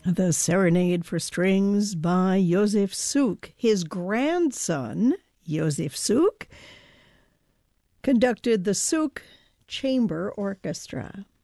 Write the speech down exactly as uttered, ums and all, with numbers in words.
The Serenade for Strings by Josef Suk. His grandson, Josef Suk, conducted the Suk Chamber Orchestra.